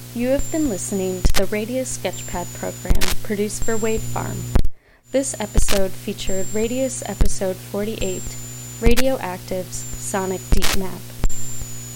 You have been listening to the Radius Sketchpad program produced for Wave Farm. This episode featured Radius Episode 48, Radioactive's Sonic Deep Map.